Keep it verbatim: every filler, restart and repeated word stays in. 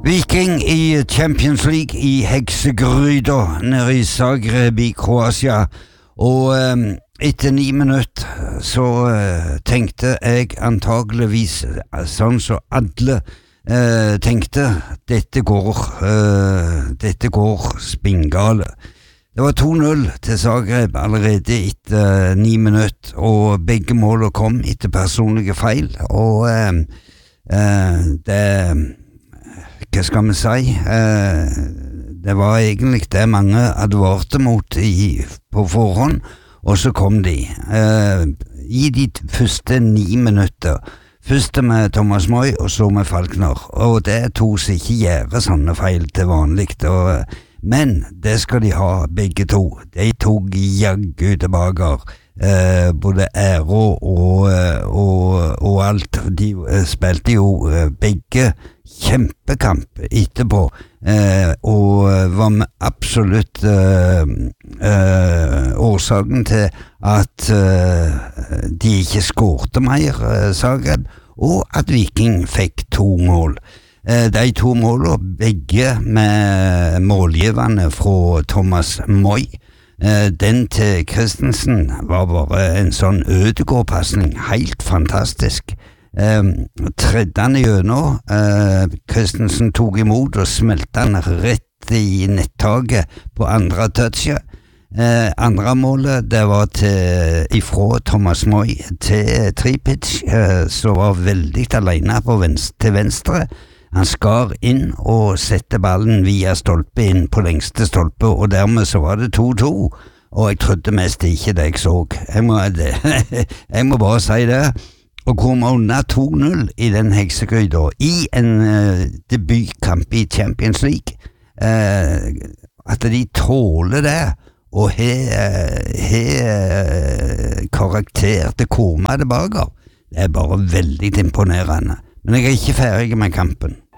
Viking i Champions League i heksegryta nede i Zagreb i Kroatia, og um, etter ni minutter så uh, tenkte jeg antageligvis sånn som alle uh, tenkte, dette går, uh, dette går spinngale. Det var to null til Zagreb allerede etter uh, ni minutter, og begge målene kom etter personlige feil, og uh, uh, det hva skal vi si, eh, det var egentlig det mange advarte mot i, på forhånd, og så kom de. Eh, I de første ni minutter, først med Thomas Moi, og så med Falkner, og det to som ikke gjør sånne feil til vanlig, og, men det skal de ha begge to. De tog jaggu tilbake, eh, både ære og, og, og alt. De spilte jo begge kjempekamp etterpå, eh, og var absolutt eh, eh, årsaken til at eh, de ikke skårte mer, eh, Zagreb, og at Viking fikk to mål. Eh, de to målene, begge med målgiverne fra Thomas Moi. Eh, den til Christensen var bare en sånn Ødegaard-passning, helt fantastisk. Eh, tredde han gjennom, eh, Christensen tok imot og smelte han rett i nettaket på andre touchet. Eh, andre målet, det var til, ifra Thomas Moi til Tripic, eh, som var veldig alene på venstre, til venstre. Han skar inn og sette ballen via stolpe inn på lengste stolpe, og dermed så var det to to, og jeg trodde mest ikke det jeg så. Jeg må, det, jeg må bare si det. Og komme unna to null i den heksegryta i en uh, debutkamp i Champions League, uh, at de tåler det og har uh, karakter til å komme tilbake, det er bare veldig imponerende. Men jeg er ikke ferdig med kampen.